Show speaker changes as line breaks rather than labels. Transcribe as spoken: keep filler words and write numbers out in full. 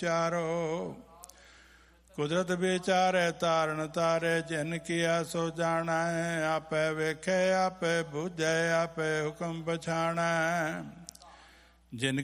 ਚਾਰੋ। ਕੁਦਰਤ ਵਿਚਾਰੇ ਤਾਰਨ ਤਾਰੇ, ਜਿਨ ਕੀਆ ਸੋ ਜਾਣੈ। ਆਪੇ ਵੇਖੇ ਆਪੇ ਬੁਝੈ, ਆਪੇ ਹੁਕਮ ਪਛਾਣੈ। ਜਿਨ